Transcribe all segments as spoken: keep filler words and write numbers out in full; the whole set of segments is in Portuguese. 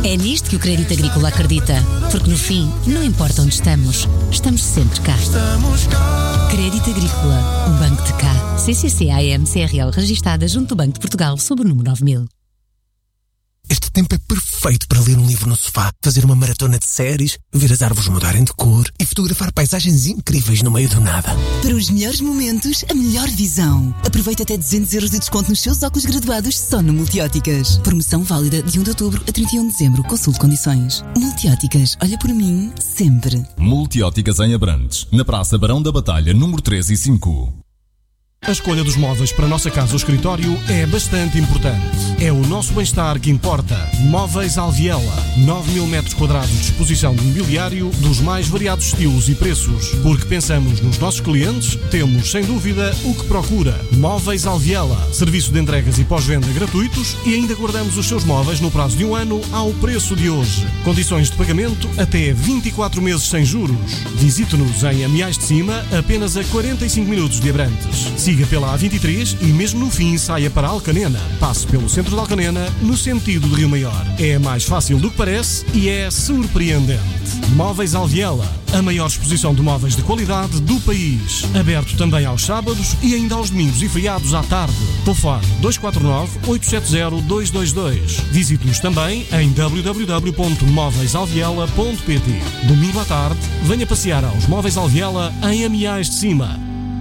É nisto que o Crédito Agrícola acredita, porque no fim, não importa onde estamos, estamos sempre cá. Crédito Agrícola, um banco de cá. C C C A M C R L registada junto do Banco de Portugal sob o número nove mil. Este tempo é perfeito para ler um livro no sofá, fazer uma maratona de séries, ver as árvores mudarem de cor e fotografar paisagens incríveis no meio do nada. Para os melhores momentos, a melhor visão. Aproveita até duzentos euros de desconto nos seus óculos graduados só no Multióticas. Promoção válida de um de outubro a trinta e um de dezembro. Consulte condições. Multióticas, olha por mim, sempre. Multióticas em Abrantes, na Praça Barão da Batalha, número três e cinco. A escolha dos móveis para a nossa casa ou escritório é bastante importante. É o nosso bem-estar que importa. Móveis Alviela. nove mil metros quadrados de exposição de mobiliário dos mais variados estilos e preços. Porque pensamos nos nossos clientes, temos, sem dúvida, o que procura. Móveis Alviela. Serviço de entregas e pós-venda gratuitos e ainda guardamos os seus móveis no prazo de um ano ao preço de hoje. Condições de pagamento até vinte e quatro meses sem juros. Visite-nos em Amiais de Cima, apenas a quarenta e cinco minutos de Abrantes. Siga pela A vinte e três e mesmo no fim saia para Alcanena. Passe pelo centro de Alcanena no sentido de Rio Maior. É mais fácil do que parece e é surpreendente. Móveis Alviela, a maior exposição de móveis de qualidade do país. Aberto também aos sábados e ainda aos domingos e feriados à tarde. Telefone dois quatro nove, oito sete zero, dois dois dois. Visite-nos também em w w w ponto móveis alviela ponto p t. Domingo à tarde, venha passear aos Móveis Alviela em Amiais de Cima.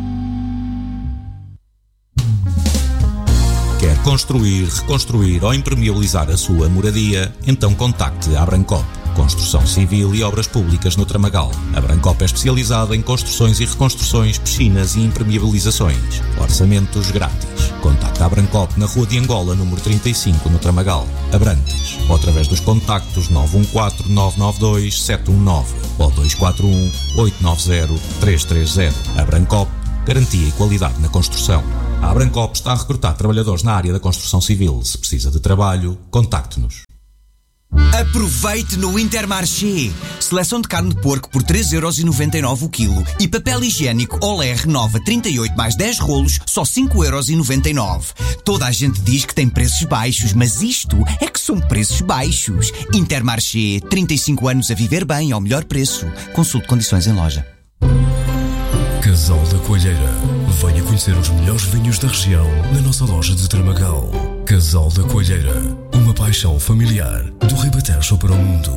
Quer construir, reconstruir ou impermeabilizar a sua moradia? Então contacte a Abrancop. Construção civil e obras públicas no Tramagal. A Abrancop é especializada em construções e reconstruções, piscinas e impermeabilizações. Orçamentos grátis. Contacte a Abrancop na Rua de Angola, número trinta e cinco, no Tramagal, Abrantes. Ou através dos contactos nove um quatro, nove nove dois, sete um nove ou dois quatro um, oito nove zero, três três zero. Abrancop, garantia e qualidade na construção. A Abrancop está a recrutar trabalhadores na área da construção civil. Se precisa de trabalho, contacte-nos. Aproveite no Intermarché. Seleção de carne de porco por três euros e noventa e nove o quilo e papel higiênico Olé Renova trinta e oito mais dez rolos, só cinco euros e noventa e nove. Toda a gente diz que tem preços baixos, mas isto é que são preços baixos. Intermarché, trinta e cinco anos a viver bem ao melhor preço. Consulte condições em loja. Casal da Coalheira. Venha conhecer os melhores vinhos da região na nossa loja de Tramagal. Casal da Coalheira. Uma paixão familiar do Ribatejo para o mundo.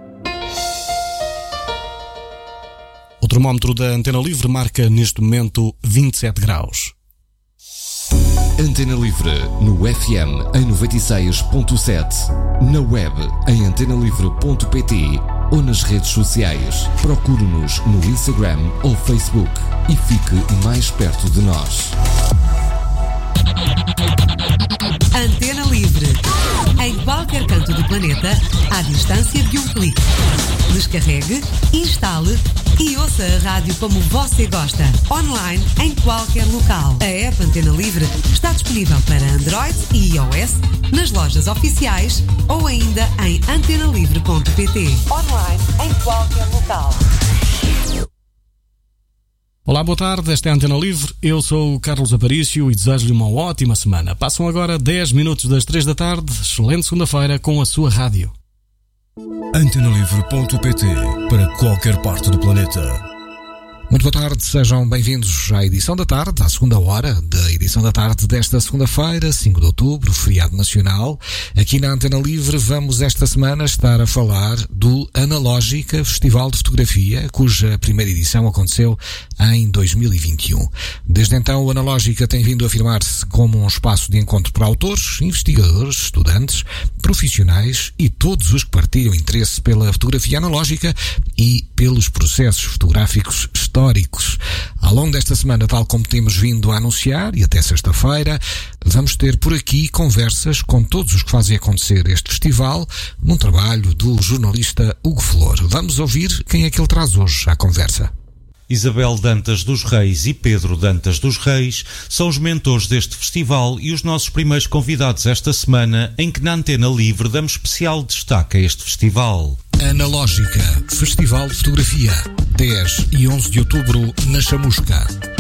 O termómetro da Antena Livre marca neste momento vinte e sete graus. Antena Livre no F M em noventa e seis ponto sete, na web em antena livre ponto p t ou nas redes sociais. Procure-nos no Instagram ou Facebook e fique mais perto de nós. Antena Livre. Em qualquer canto do planeta, à distância de um clique. Descarregue, instale e ouça a rádio como você gosta. Online, em qualquer local. A app Antena Livre está disponível para Android e iOS nas lojas oficiais ou ainda em antena livre ponto p t. Online, em qualquer local. Olá, boa tarde, esta é a Antena Livre, eu sou o Carlos Aparício e desejo-lhe uma ótima semana. Passam agora dez minutos das três da tarde, excelente segunda-feira com a sua rádio. antena livre ponto p t para qualquer parte do planeta. Muito boa tarde, sejam bem-vindos à edição da tarde, à segunda hora da edição da tarde desta segunda-feira, cinco de outubro, feriado nacional. Aqui na Antena Livre vamos esta semana estar a falar do Analógica Festival de Fotografia, cuja primeira edição aconteceu em dois mil e vinte e um. Desde então o Analógica tem vindo a afirmar-se como um espaço de encontro para autores, investigadores, estudantes, profissionais e todos os que partilham interesse pela fotografia analógica e pelos processos fotográficos históricos. históricos. Ao longo desta semana, tal como temos vindo a anunciar, e até sexta-feira, vamos ter por aqui conversas com todos os que fazem acontecer este festival, num trabalho do jornalista Hugo Flor. Vamos ouvir quem é que ele traz hoje à conversa. Isabel Dantas dos Reis e Pedro Dantas dos Reis são os mentores deste festival e os nossos primeiros convidados esta semana, em que na Antena Livre damos especial destaque a este festival. Analógica Festival de Fotografia, dez e onze de outubro na Chamusca.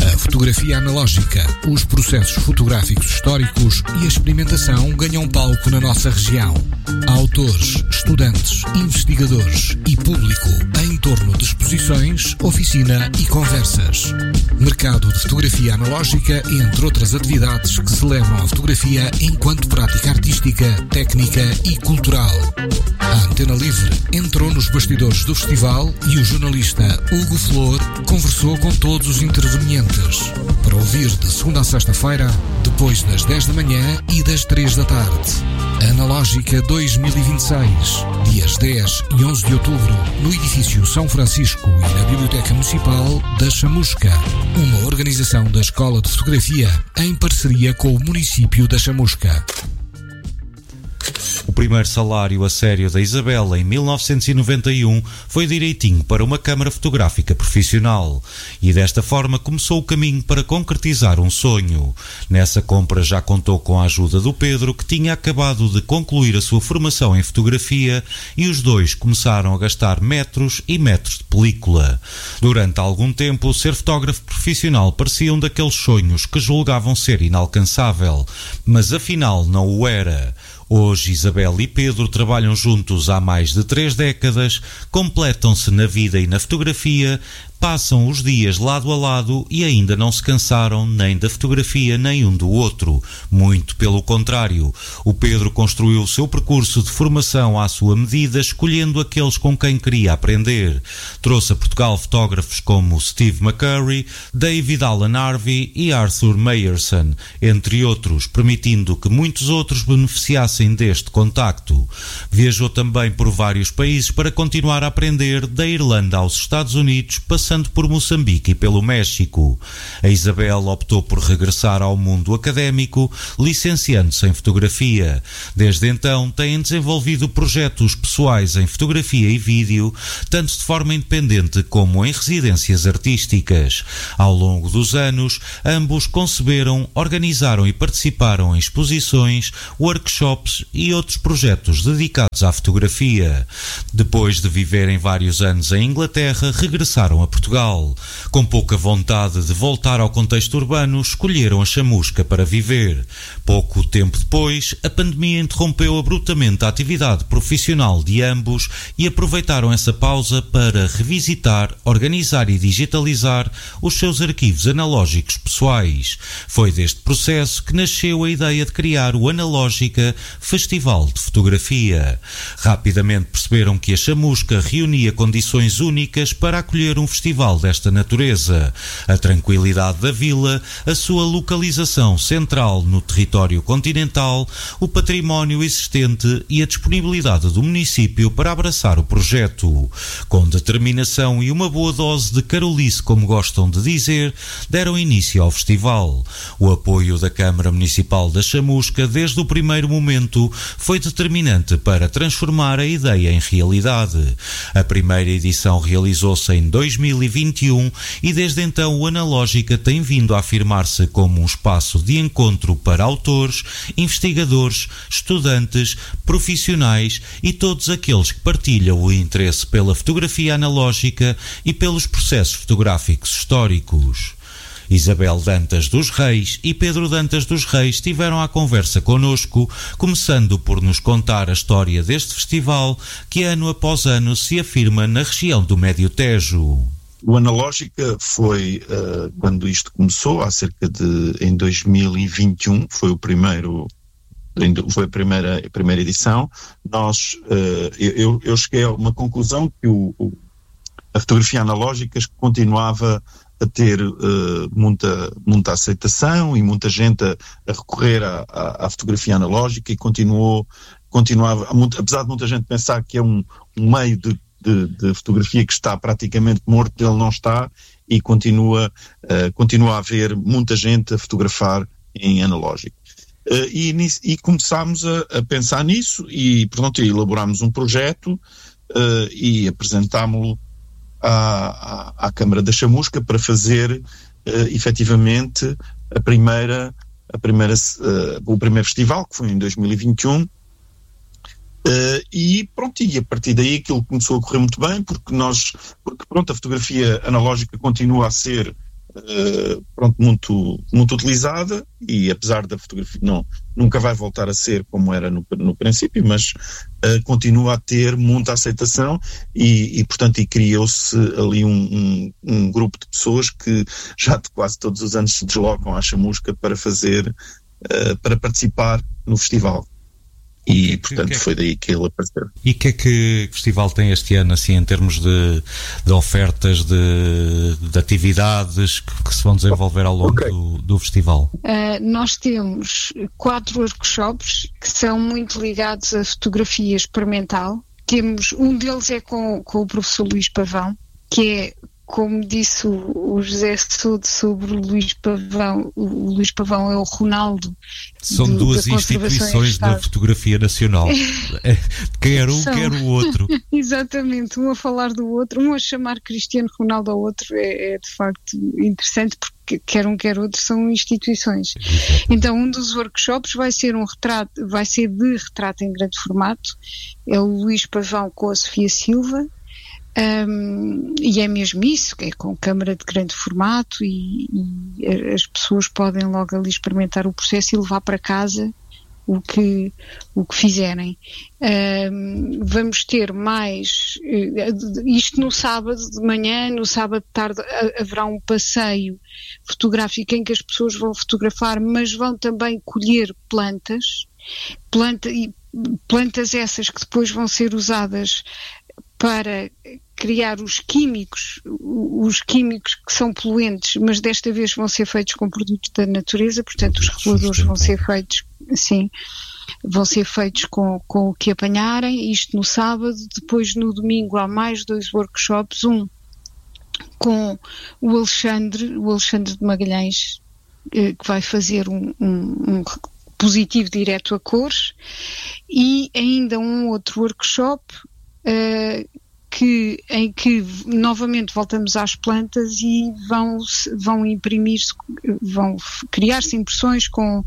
A fotografia analógica, os processos fotográficos históricos e a experimentação ganham palco na nossa região. Autores, estudantes, investigadores e público em torno de exposições, oficina e conversas. Mercado de fotografia analógica, entre outras atividades que celebram a fotografia enquanto prática artística, técnica e cultural. A Antena Livre entrou nos bastidores do festival e o jornalista Hugo Flor conversou com todos os intervenientes. Para ouvir de segunda a sexta-feira, depois das dez da manhã e das três da tarde. Analógica dois mil e vinte e seis, dias dez e onze de outubro, no edifício São Francisco e na Biblioteca Municipal da Chamusca. Uma organização da Escola de Fotografia em parceria com o município da Chamusca. O primeiro salário a sério da Isabel em mil novecentos e noventa e um foi direitinho para uma câmara fotográfica profissional e desta forma começou o caminho para concretizar um sonho. Nessa compra já contou com a ajuda do Pedro, que tinha acabado de concluir a sua formação em fotografia, e os dois começaram a gastar metros e metros de película. Durante algum tempo, ser fotógrafo profissional parecia um daqueles sonhos que julgavam ser inalcançável, mas afinal não o era. Hoje, Isabel e Pedro trabalham juntos há mais de três décadas, completam-se na vida e na fotografia, passam os dias lado a lado e ainda não se cansaram nem da fotografia nem um do outro. Muito pelo contrário. O Pedro construiu o seu percurso de formação à sua medida, escolhendo aqueles com quem queria aprender. Trouxe a Portugal fotógrafos como Steve McCurry, David Alan Harvey e Arthur Meyerson, entre outros, permitindo que muitos outros beneficiassem deste contacto. Viajou também por vários países para continuar a aprender, da Irlanda aos Estados Unidos, passando por Moçambique e pelo México. A Isabel optou por regressar ao mundo académico, licenciando-se em fotografia. Desde então têm desenvolvido projetos pessoais em fotografia e vídeo, tanto de forma independente como em residências artísticas. Ao longo dos anos, ambos conceberam, organizaram e participaram em exposições, workshops e outros projetos dedicados à fotografia. Depois de viverem vários anos em Inglaterra, regressaram a Portugal. Com pouca vontade de voltar ao contexto urbano, escolheram a Chamusca para viver. Pouco tempo depois, a pandemia interrompeu abruptamente a atividade profissional de ambos e aproveitaram essa pausa para revisitar, organizar e digitalizar os seus arquivos analógicos pessoais. Foi deste processo que nasceu a ideia de criar o Analógica Festival de Fotografia. Rapidamente perceberam que a Chamusca reunia condições únicas para acolher um festival desta natureza: a tranquilidade da vila, a sua localização central no território continental, o património existente e a disponibilidade do município para abraçar o projeto. Com determinação e uma boa dose de carolice, como gostam de dizer, deram início ao festival. O apoio da Câmara Municipal da Chamusca desde o primeiro momento foi determinante para transformar a ideia em realidade. A primeira edição realizou-se em dois mil e vinte e um e desde então o Analógica tem vindo a afirmar-se como um espaço de encontro para autores, investigadores, estudantes, profissionais e todos aqueles que partilham o interesse pela fotografia analógica e pelos processos fotográficos históricos. Isabel Dantas dos Reis e Pedro Dantas dos Reis estiveram à conversa connosco, começando por nos contar a história deste festival que ano após ano se afirma na região do Médio Tejo. O Analógica foi, uh, quando isto começou, há cerca de, em dois mil e vinte e um, foi o primeiro, foi a primeira, a primeira edição. Nós, uh, eu, eu cheguei a uma conclusão que o, o, a fotografia analógica continuava a ter uh, muita, muita aceitação e muita gente a, a recorrer à, à, à fotografia analógica, e continuou, continuava, apesar de muita gente pensar que é um, um meio de De, de fotografia que está praticamente morto, ele não está, e continua, uh, continua a haver muita gente a fotografar em analógico. Uh, e, e começámos a, a pensar nisso e, portanto, elaborámos um projeto uh, e apresentámo-lo à, à, à Câmara da Chamusca para fazer uh, efetivamente a primeira, a primeira, uh, o primeiro festival, que foi em dois mil e vinte e um. Uh, e pronto, e a partir daí aquilo começou a correr muito bem, porque nós, porque pronto, a fotografia analógica continua a ser uh, pronto, muito, muito utilizada, e apesar da fotografia não, nunca vai voltar a ser como era no, no princípio, mas uh, continua a ter muita aceitação e, e portanto, e criou-se ali um, um, um grupo de pessoas que já de quase todos os anos se deslocam à Chamusca para fazer, uh, para participar no festival. E, portanto, que é que, foi daí que ele apareceu. E o que é que o festival tem este ano, assim, em termos de, de ofertas, de, de atividades que, que se vão desenvolver ao longo okay. do, do festival? Uh, nós temos quatro workshops que são muito ligados à fotografia experimental. Temos, um deles é com, com o professor Luís Pavão, que é, como disse o, o José Soude sobre o Luís Pavão, o Luís Pavão é o Ronaldo. São do, duas da instituições da fotografia nacional. Quer um, São... quer o outro. Exatamente, um a falar do outro, um a chamar Cristiano Ronaldo ao outro é, é de facto interessante, porque quer um quer outro são instituições. Exatamente. Então um dos workshops vai ser um retrato, vai ser de retrato em grande formato, é o Luís Pavão com a Sofia Silva. Um, e é mesmo isso, é com câmara de grande formato e, e as pessoas podem logo ali experimentar o processo e levar para casa o que, o que fizerem. Um, vamos ter mais, isto no sábado de manhã, no sábado de tarde haverá um passeio fotográfico em que as pessoas vão fotografar, mas vão também colher plantas, planta, e plantas essas que depois vão ser usadas para criar os químicos, os químicos que são poluentes, mas desta vez vão ser feitos com produtos da natureza, portanto os reguladores vão ser feitos, sim, vão ser feitos com, com o que apanharem, isto no sábado. Depois no domingo há mais dois workshops, um com o Alexandre, o Alexandre de Magalhães, que vai fazer um, um, um positivo direto a cores, e ainda um outro workshop Uh, que, em que novamente voltamos às plantas e vão, vão imprimir-se, vão criar-se impressões com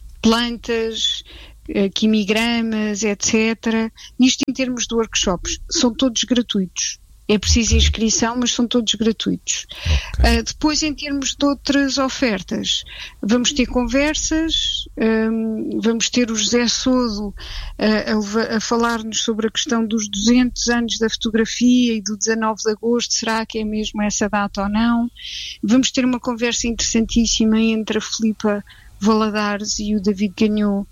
plantas, uh, quimigramas, etcétera. Isto em termos de workshops, são todos gratuitos. É preciso inscrição, mas são todos gratuitos. Okay. Uh, depois, em termos de outras ofertas, vamos ter conversas, um, vamos ter o José Sodo uh, a, a falar-nos sobre a questão dos duzentos anos da fotografia e do dezanove de agosto, será que é mesmo essa data ou não? Vamos ter uma conversa interessantíssima entre a Filipa Valadares e o David Ganhou,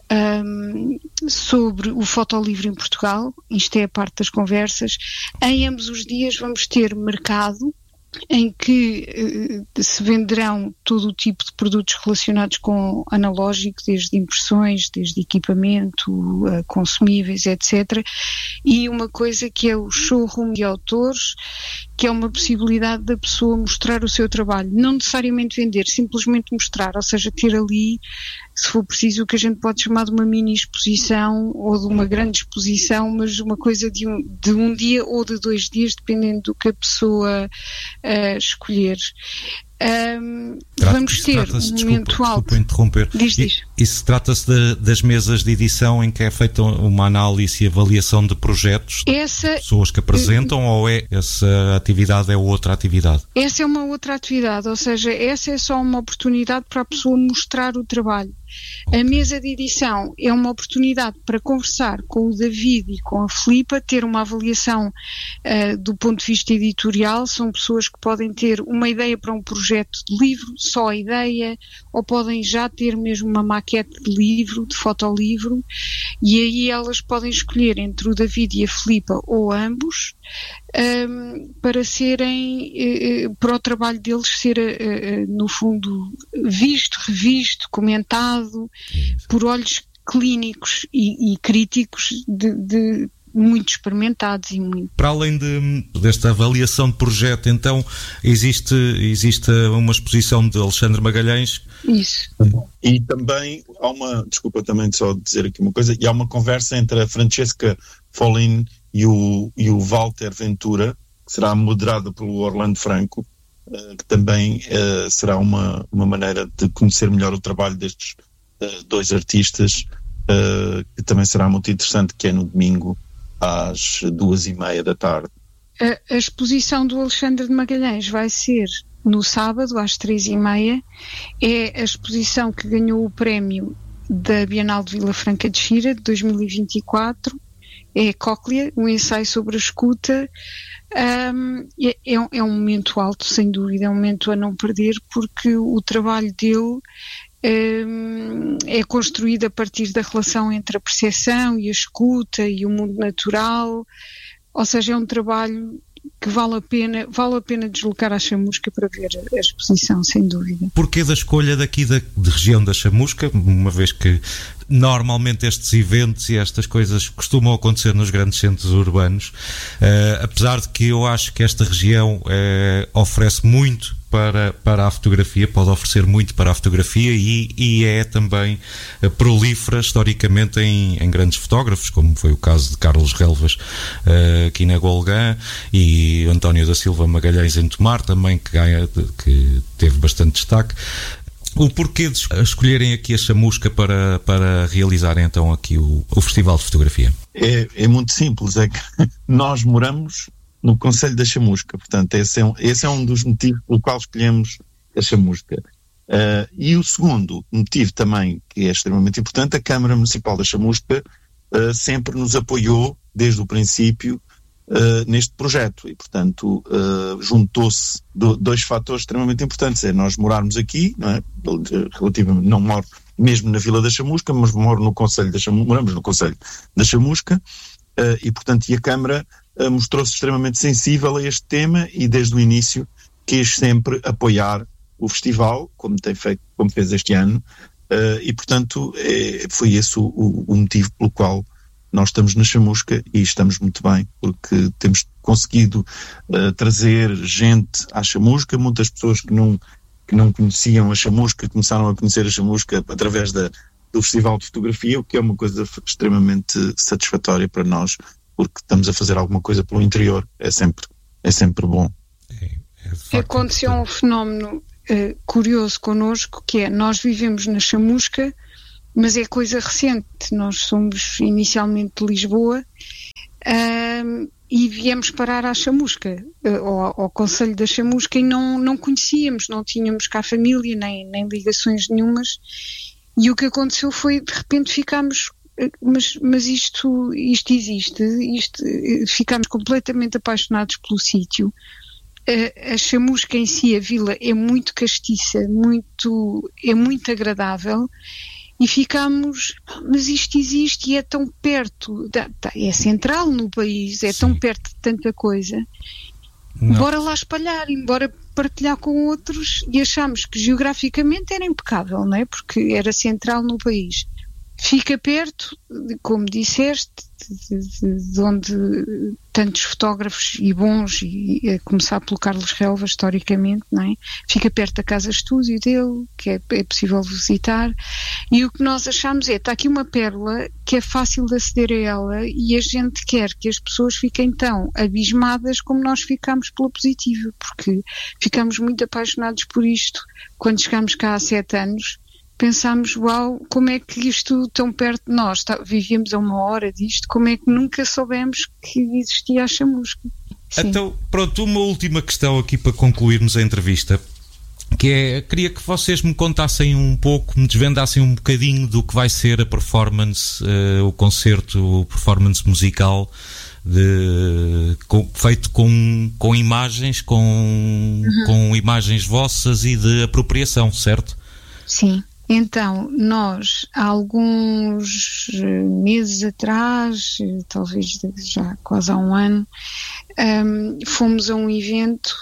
Um, sobre o fotolivro em Portugal. Isto é a parte das conversas. Em ambos os dias vamos ter mercado em que uh, se venderão todo o tipo de produtos relacionados com analógico, desde impressões, desde equipamento, uh, consumíveis, etcétera. E uma coisa que é o showroom de autores, que é uma possibilidade da pessoa mostrar o seu trabalho, não necessariamente vender, simplesmente mostrar, ou seja, ter ali, se for preciso, o que a gente pode chamar de uma mini exposição ou de uma grande exposição, mas uma coisa de um, de um dia ou de dois dias, dependendo do que a pessoa uh, escolher. Um, Trata, vamos ter um desculpa, momento alto. Desculpa interromper. Diz, diz. E, isso trata-se de, das mesas de edição em que é feita uma análise e avaliação de projetos essa, de pessoas que apresentam, uh, ou é essa atividade é outra atividade? Essa é uma outra atividade, ou seja, essa é só uma oportunidade para a pessoa mostrar o trabalho. Okay. A mesa de edição é uma oportunidade para conversar com o David e com a Filipa, ter uma avaliação uh, do ponto de vista editorial. São pessoas que podem ter uma ideia para um projeto de livro, só a ideia, ou podem já ter mesmo uma maquete de livro, de fotolivro, e aí elas podem escolher entre o David e a Filipa ou ambos, um, para serem, uh, para o trabalho deles ser, uh, uh, no fundo, visto, revisto, comentado por olhos clínicos e, e críticos de, de muito experimentados e muito. Para além de, desta avaliação de projeto, então existe, existe uma exposição de Alexandre Magalhães. Isso. E também há uma, desculpa também só dizer aqui uma coisa, e há uma conversa entre a Francesca Follin e o, e o Walter Ventura, que será moderada pelo Orlando Franco, uh, que também uh, será uma, uma maneira de conhecer melhor o trabalho destes uh, dois artistas, uh, que também será muito interessante, que é no domingo às duas e meia da tarde. A, a exposição do Alexandre de Magalhães vai ser no sábado, às três e meia. É a exposição que ganhou o prémio da Bienal de Vila Franca de Xira, de dois mil e vinte e quatro. É Cóclea, um ensaio sobre a escuta. Um, é, é um momento alto, sem dúvida, é um momento a não perder, porque o trabalho dele um, é construído a partir da relação entre a percepção e a escuta e o mundo natural, ou seja, é um trabalho que vale a pena, vale a pena deslocar à Chamusca para ver a exposição, sem dúvida. Porquê da escolha daqui da de região da Chamusca, uma vez que normalmente estes eventos e estas coisas costumam acontecer nos grandes centros urbanos, uh, apesar de que eu acho que esta região uh, oferece muito para, para a fotografia, pode oferecer muito para a fotografia e, e é também uh, prolífera historicamente em, em grandes fotógrafos, como foi o caso de Carlos Relvas uh, aqui na Golgã, e António da Silva Magalhães em Tomar também, que, ganha, que teve bastante destaque. O porquê de escolherem aqui a Chamusca para, para realizarem então aqui o, o Festival de Fotografia? É, é muito simples, é que nós moramos no Concelho da Chamusca, portanto esse é um, esse é um dos motivos pelo qual escolhemos a Chamusca. Uh, e o segundo motivo também, que é extremamente importante, a Câmara Municipal da Chamusca uh, sempre nos apoiou desde o princípio Uh, neste projeto e, portanto, uh, juntou-se do, dois fatores extremamente importantes. É nós morarmos aqui, não é? Relativamente, não moro mesmo na Vila da Chamusca, mas moro no Concelho da Chamusca, moramos no Concelho da Chamusca, uh, e, portanto, e a Câmara uh, mostrou-se extremamente sensível a este tema e, desde o início, quis sempre apoiar o festival, como tem feito, como fez este ano, uh, e, portanto, é, foi esse o, o, o motivo pelo qual nós estamos na Chamusca e estamos muito bem, porque temos conseguido uh, trazer gente à Chamusca, muitas pessoas que não, que não conheciam a Chamusca, começaram a conhecer a Chamusca através da, do Festival de Fotografia, o que é uma coisa extremamente satisfatória para nós, porque estamos a fazer alguma coisa pelo interior, é sempre, é sempre bom. É, é Aconteceu um fenómeno uh, curioso connosco, que é, nós vivemos na Chamusca, mas é coisa recente. Nós somos inicialmente de Lisboa uh, e viemos parar à Chamusca, uh, ao, ao Concelho da Chamusca, e não, não conhecíamos, não tínhamos cá família, nem, nem ligações nenhumas, e o que aconteceu foi, de repente ficámos, uh, mas, mas isto, isto existe, isto, uh, ficámos completamente apaixonados pelo sítio. Uh, a Chamusca em si, a vila, é muito castiça, muito, é muito agradável. E ficámos, mas isto existe e é tão perto, é central no país, é Sim. tão perto de tanta coisa. Não. Bora lá espalhar, embora partilhar com outros, e achámos que geograficamente era impecável, não é? Porque era central no país. Fica perto, como disseste, de, de, de onde tantos fotógrafos e bons, e a começar pelo Carlos Relva, historicamente, não é? Fica perto da casa-estúdio dele, que é, é possível visitar, e o que nós achamos é, está aqui uma pérola que é fácil de aceder a ela, e a gente quer que as pessoas fiquem tão abismadas como nós ficámos pela positiva, porque ficámos muito apaixonados por isto. Quando chegámos cá há sete anos, pensámos, uau, como é que isto tão perto de nós, tá, vivíamos a uma hora disto, como é que nunca soubemos que existia a Chamusca? Sim. Então, pronto, uma última questão aqui para concluirmos a entrevista, que é, queria que vocês me contassem um pouco, me desvendassem um bocadinho do que vai ser a performance, uh, o concerto, o performance musical, de, com, feito com, com imagens, com, uhum. com imagens vossas e de apropriação, certo? Sim. Então, nós, há alguns meses atrás, talvez já quase há um ano, um, fomos a um evento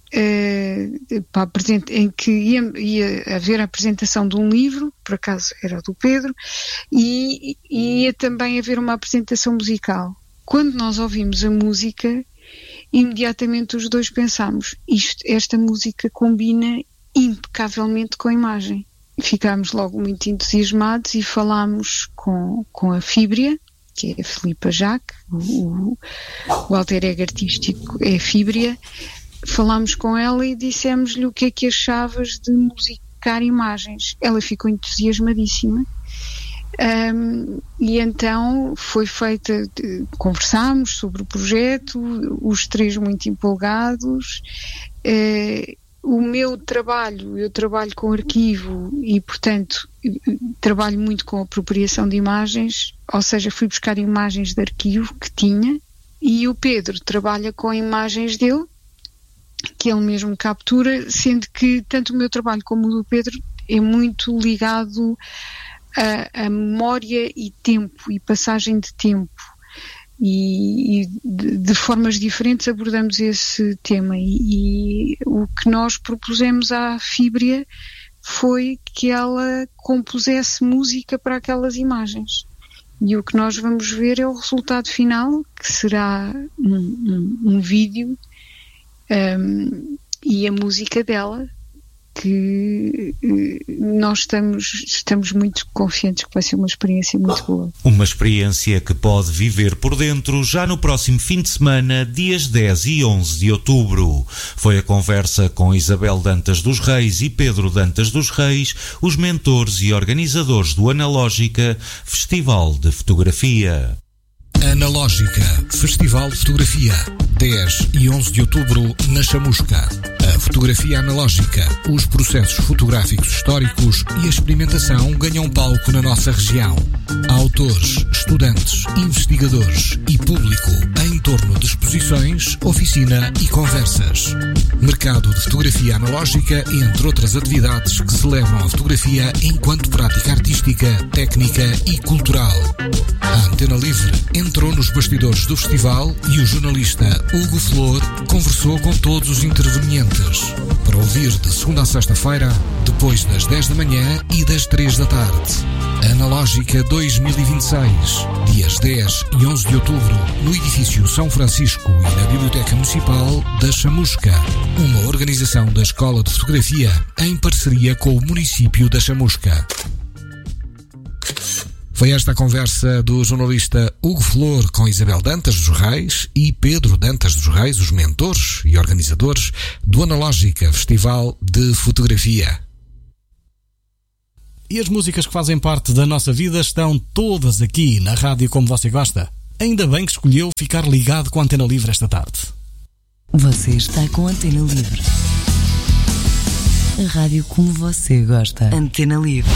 uh, para em que ia, ia haver a apresentação de um livro, por acaso era do Pedro, e, e ia também haver uma apresentação musical. Quando nós ouvimos a música, imediatamente os dois pensámos, isto, esta música combina impecavelmente com a imagem. Ficámos logo muito entusiasmados e falámos com, com a Fíbria, que é a Filipa Jaque, o, o alter ego artístico é a Fíbria. Falámos com ela e dissemos-lhe o que é que achavas de musicar imagens. Ela ficou entusiasmadíssima. Um, e então foi feita, conversámos sobre o projeto, os três muito empolgados. Uh, o meu trabalho, eu trabalho com arquivo e, portanto, trabalho muito com apropriação de imagens, ou seja, fui buscar imagens de arquivo que tinha, e o Pedro trabalha com imagens dele, que ele mesmo captura, sendo que tanto o meu trabalho como o do Pedro é muito ligado a, a memória e tempo, e passagem de tempo. E, e de, de formas diferentes abordamos esse tema, e, e o que nós propusemos à Fíbria foi que ela compusesse música para aquelas imagens, e o que nós vamos ver é o resultado final, que será um, um, um vídeo um, e a música dela, que nós estamos, estamos muito confiantes que vai ser uma experiência muito boa. Uma experiência que pode viver por dentro já no próximo fim de semana, dias dez e onze de outubro. Foi a conversa com Isabel Dantas dos Reis e Pedro Dantas dos Reis, os mentores e organizadores do Analógica, Festival de Fotografia. Analógica, Festival de Fotografia, dez e onze de outubro, na Chamusca. A fotografia analógica, os processos fotográficos históricos e a experimentação ganham palco na nossa região. Autores, estudantes, investigadores e público em torno de exposições, oficina e conversas. Mercado de fotografia analógica, entre outras atividades que celebram a fotografia enquanto prática artística, técnica e cultural. A Antena Livre entrou nos bastidores do festival e o jornalista Hugo Flor conversou com todos os intervenientes. Para ouvir de segunda a sexta-feira, depois das dez da manhã e das três da tarde. Analógica dois mil e vinte e seis, dias dez e onze de outubro, no edifício São Francisco e na Biblioteca Municipal da Chamusca. Uma organização da Escola de Fotografia em parceria com o município da Chamusca. Foi esta a conversa do jornalista Hugo Flor com Isabel Dantas dos Reis e Pedro Dantas dos Reis, os mentores e organizadores do Analógica Festival de Fotografia. E as músicas que fazem parte da nossa vida estão todas aqui na rádio como você gosta. Ainda bem que escolheu ficar ligado com a Antena Livre esta tarde. Você está com a Antena Livre. A rádio como você gosta. Antena Livre.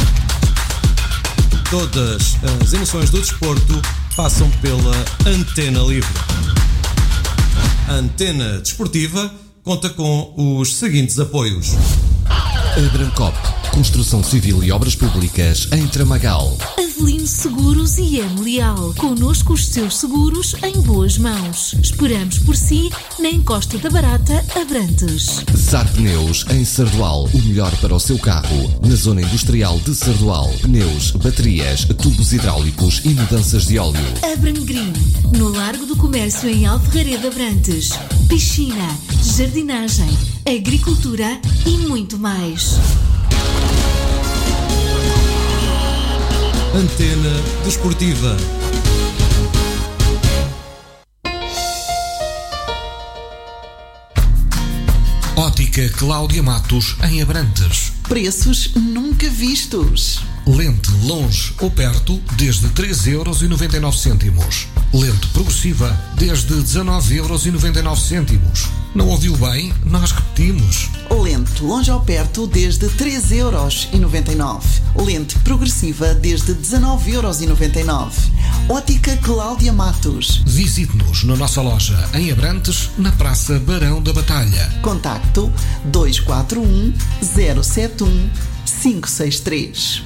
Todas as emoções do desporto passam pela Antena Livre. A Antena Desportiva conta com os seguintes apoios: Abrancop, construção civil e obras públicas em Tramagal. Avelino Seguros e M. Leal. Connosco os seus seguros em boas mãos. Esperamos por si na Encosta da Barata, Abrantes. Zar Pneus em Sardual. O melhor para o seu carro. Na zona industrial de Sardual. Pneus, baterias, tubos hidráulicos e mudanças de óleo. Abrangrim. No Largo do Comércio em Alferreira de Abrantes. Piscina, jardinagem, agricultura e muito mais. Antena Desportiva. Ótica Cláudia Matos em Abrantes. Preços nunca vistos. Lente longe ou perto desde treze euros e noventa e nove cêntimos. Lente progressiva desde dezanove euros e noventa e nove cêntimos. Não ouviu bem? Nós repetimos. Lente longe ou perto desde treze euros e noventa e nove. Lente progressiva desde dezanove euros e noventa e nove. Ótica Cláudia Matos. Visite-nos na nossa loja em Abrantes, na Praça Barão da Batalha. Contacto dois quatro um, zero sete um, cinco seis três.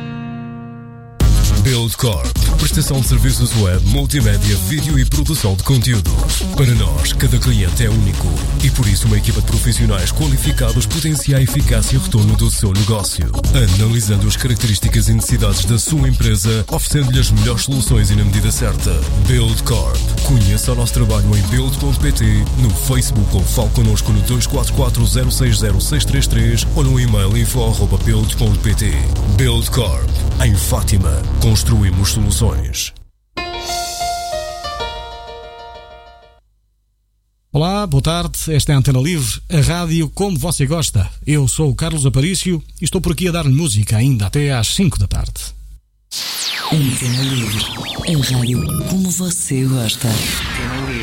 Buildcorp, prestação de serviços web, multimédia, vídeo e produção de conteúdo. Para nós, cada cliente é único e por isso uma equipa de profissionais qualificados potencia a eficácia e retorno do seu negócio. Analisando as características e necessidades da sua empresa, oferecendo-lhe as melhores soluções e na medida certa. Buildcorp. Conheça o nosso trabalho em build ponto pt, no Facebook ou fale connosco no dois quatro quatro, zero seis zero, seis três três ou no e-mail info arroba build ponto pt. Buildcorp. Em Fátima. Construímos soluções. Olá, boa tarde. Esta é a Antena Livre, a rádio como você gosta. Eu sou o Carlos Aparício e estou por aqui a dar-lhe música ainda até às cinco da tarde. Antena Livre, a rádio como você gosta. Antena Livre.